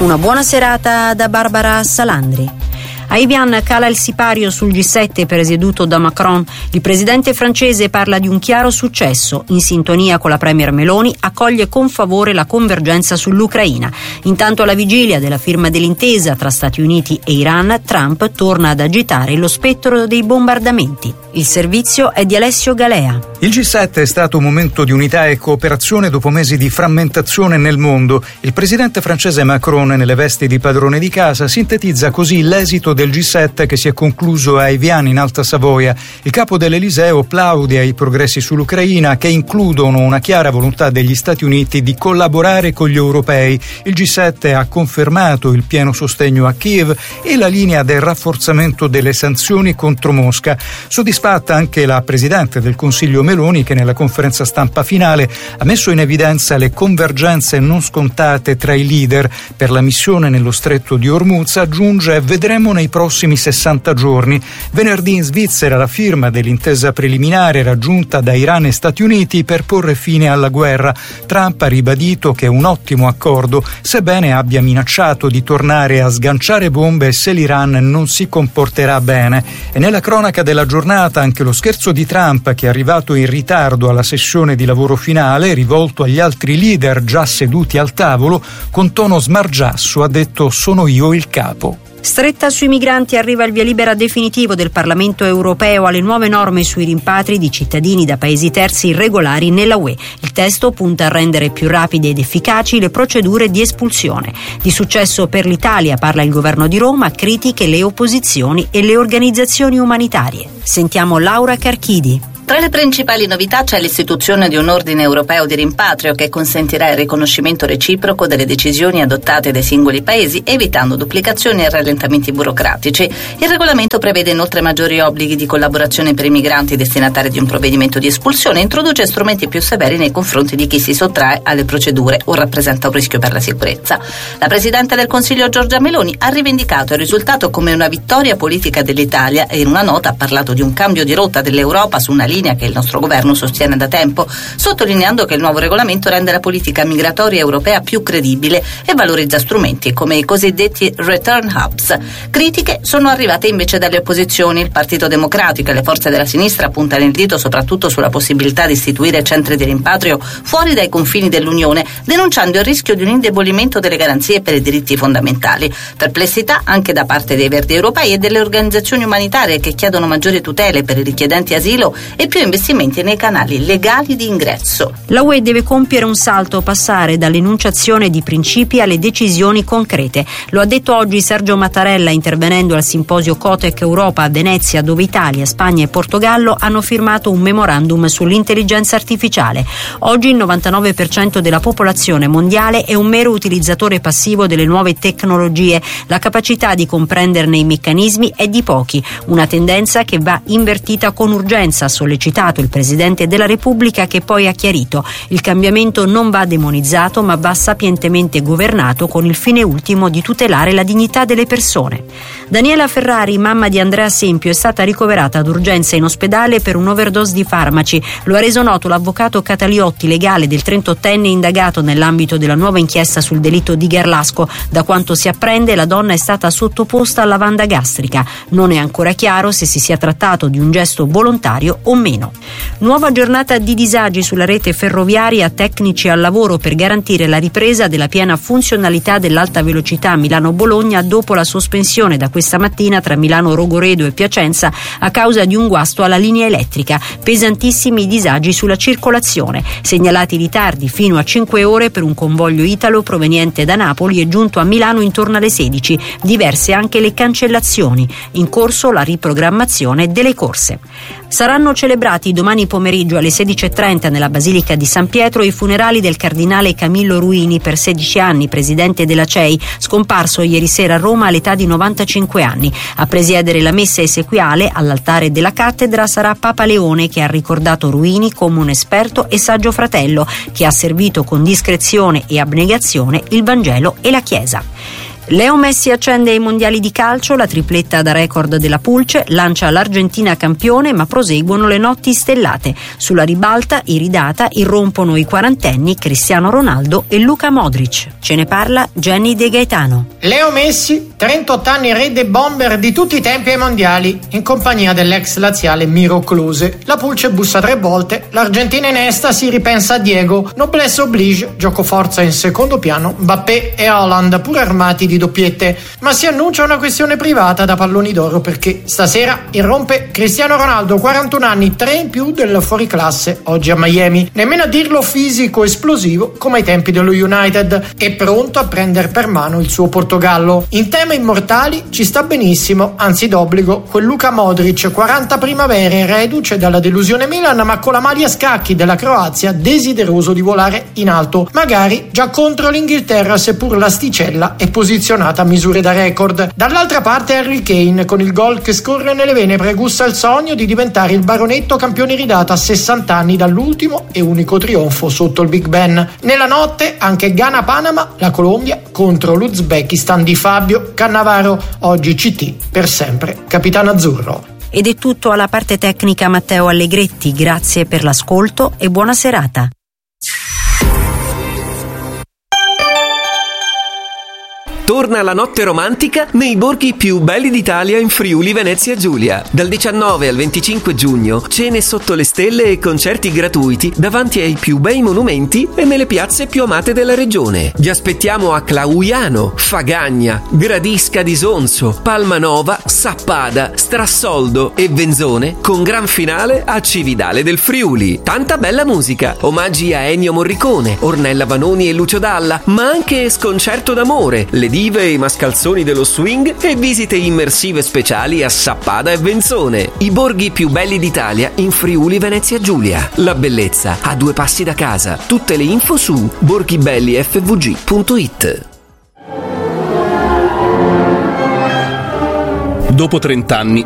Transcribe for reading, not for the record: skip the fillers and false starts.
Una buona serata da Barbara Salandri. A Evian cala il sipario sul G7 presieduto da Macron. Il presidente francese parla di un chiaro successo. In sintonia con la premier Meloni, accoglie con favore la convergenza sull'Ucraina. Intanto, alla vigilia della firma dell'intesa tra Stati Uniti e Iran, Trump torna ad agitare lo spettro dei bombardamenti. Il servizio è di Alessio Galea. Il G7 è stato un momento di unità e cooperazione dopo mesi di frammentazione nel mondo. Il presidente francese Macron, nelle vesti di padrone di casa, sintetizza così l'esito del G7 che si è concluso a Evian in Alta Savoia. Il capo dell'Eliseo plaude ai progressi sull'Ucraina, che includono una chiara volontà degli Stati Uniti di collaborare con gli europei. Il G7 ha confermato il pieno sostegno a Kiev e la linea del rafforzamento delle sanzioni contro Mosca. Soddisfatta anche la presidente del Consiglio Meloni, che nella conferenza stampa finale ha messo in evidenza le convergenze non scontate tra i leader per la missione nello stretto di Hormuz. Aggiunge: vedremo nei prossimi 60 giorni. Venerdì in Svizzera la firma dell'intesa preliminare raggiunta da Iran e Stati Uniti per porre fine alla guerra. Trump ha ribadito che è un ottimo accordo, sebbene abbia minacciato di tornare a sganciare bombe se l'Iran non si comporterà bene. E nella cronaca della giornata anche lo scherzo di Trump, che è arrivato in ritardo alla sessione di lavoro finale, rivolto agli altri leader già seduti al tavolo, con tono smargiasso ha detto: sono io il capo. Stretta sui migranti, arriva il via libera definitivo del Parlamento europeo alle nuove norme sui rimpatri di cittadini da paesi terzi irregolari nella UE. Il testo punta a rendere più rapide ed efficaci le procedure di espulsione. Di successo per l'Italia parla il governo di Roma, critiche le opposizioni e le organizzazioni umanitarie. Sentiamo Laura Carchidi. Tra le principali novità c'è l'istituzione di un ordine europeo di rimpatrio che consentirà il riconoscimento reciproco delle decisioni adottate dai singoli paesi, evitando duplicazioni e rallentamenti burocratici. Il regolamento prevede inoltre maggiori obblighi di collaborazione per i migranti destinatari di un provvedimento di espulsione e introduce strumenti più severi nei confronti di chi si sottrae alle procedure o rappresenta un rischio per la sicurezza. La Presidente del Consiglio Giorgia Meloni ha rivendicato il risultato come una vittoria politica dell'Italia e in una nota ha parlato di un cambio di rotta dell'Europa su una linea che il nostro governo sostiene da tempo, sottolineando che il nuovo regolamento rende la politica migratoria europea più credibile e valorizza strumenti come i cosiddetti return hubs. Critiche sono arrivate invece dalle opposizioni. Il Partito Democratico e le forze della sinistra puntano il dito soprattutto sulla possibilità di istituire centri di rimpatrio fuori dai confini dell'Unione, denunciando il rischio di un indebolimento delle garanzie per i diritti fondamentali. Perplessità anche da parte dei Verdi europei e delle organizzazioni umanitarie che chiedono maggiori tutele per i richiedenti asilo e più investimenti nei canali legali di ingresso. La UE deve compiere un salto, passare dall'enunciazione di principi alle decisioni concrete. Lo ha detto oggi Sergio Mattarella intervenendo al simposio Cotec Europa a Venezia, dove Italia, Spagna e Portogallo hanno firmato un memorandum sull'intelligenza artificiale. Oggi il 99% della popolazione mondiale è un mero utilizzatore passivo delle nuove tecnologie. La capacità di comprenderne i meccanismi è di pochi, una tendenza che va invertita con urgenza, sollecitato il Presidente della Repubblica, che poi ha chiarito: il cambiamento non va demonizzato ma va sapientemente governato con il fine ultimo di tutelare la dignità delle persone. Daniela Ferrari, mamma di Andrea Sempio, è stata ricoverata d'urgenza in ospedale per un'overdose di farmaci. Lo ha reso noto l'avvocato Cataliotti, legale del 38enne indagato nell'ambito della nuova inchiesta sul delitto di Garlasco. Da quanto si apprende, la donna è stata sottoposta a lavanda gastrica. Non è ancora chiaro se si sia trattato di un gesto volontario o meno. Nuova giornata di disagi sulla rete ferroviaria, tecnici al lavoro per garantire la ripresa della piena funzionalità dell'alta velocità Milano-Bologna dopo la sospensione da questa mattina tra Milano Rogoredo e Piacenza a causa di un guasto alla linea elettrica. Pesantissimi disagi sulla circolazione, segnalati ritardi fino a 5 ore per un convoglio italo proveniente da Napoli e giunto a Milano intorno alle 16, diverse anche le cancellazioni, in corso la riprogrammazione delle corse. Saranno celebrati domani pomeriggio alle 16:30 nella Basilica di San Pietro i funerali del cardinale Camillo Ruini, per 16 anni presidente della CEI, scomparso ieri sera a Roma all'età di 95 anni. A presiedere la messa esequiale all'altare della cattedra sarà Papa Leone, che ha ricordato Ruini come un esperto e saggio fratello che ha servito con discrezione e abnegazione il Vangelo e la Chiesa. Leo Messi accende ai mondiali di calcio, la tripletta da record della Pulce, lancia l'Argentina campione, ma proseguono le notti stellate. Sulla ribalta, iridata, irrompono i quarantenni Cristiano Ronaldo e Luka Modric. Ce ne parla Jenny De Gaetano. Leo Messi, 38 anni, re dei bomber di tutti i tempi ai mondiali, in compagnia dell'ex laziale Miro Klose. La Pulce bussa 3 volte, l'Argentina in estasi ripensa a Diego, noblesse oblige, gioco forza in secondo piano, Mbappé e Haaland pur armati di doppiette, ma si annuncia una questione privata da palloni d'oro perché stasera irrompe Cristiano Ronaldo, 41 anni, 3 in più del fuoriclasse, oggi a Miami, nemmeno a dirlo fisico esplosivo come ai tempi dello United, è pronto a prendere per mano il suo Portogallo. In tema immortali ci sta benissimo, anzi d'obbligo, quel Luka Modric, 40 primavere, reduce dalla delusione Milan ma con la maglia a scacchi della Croazia, desideroso di volare in alto, magari già contro l'Inghilterra, seppur l'asticella è posizionata a misure da record. Dall'altra parte Harry Kane, con il gol che scorre nelle vene, pregusta il sogno di diventare il baronetto campione iridato a 60 anni dall'ultimo e unico trionfo sotto il Big Ben. Nella notte anche Ghana-Panama, la Colombia contro l'Uzbekistan di Fabio Cannavaro, oggi CT per sempre capitano azzurro. Ed è tutto alla parte tecnica Matteo Allegretti, grazie per l'ascolto e buona serata. Torna la notte romantica nei borghi più belli d'Italia in Friuli Venezia Giulia. Dal 19 al 25 giugno, cene sotto le stelle e concerti gratuiti davanti ai più bei monumenti e nelle piazze più amate della regione. Vi aspettiamo a Clauiano, Fagagna, Gradisca di Sonso, Palmanova, Sappada, Strassoldo e Venzone, con gran finale a Cividale del Friuli. Tanta bella musica, omaggi a Ennio Morricone, Ornella Vanoni e Lucio Dalla, ma anche sconcerto d'amore, le dive e i mascalzoni dello swing e visite immersive speciali a Sappada e Venzone. I borghi più belli d'Italia in Friuli Venezia Giulia. La bellezza a 2 passi da casa. Tutte le info su borghibellifvg.it. Dopo 30 anni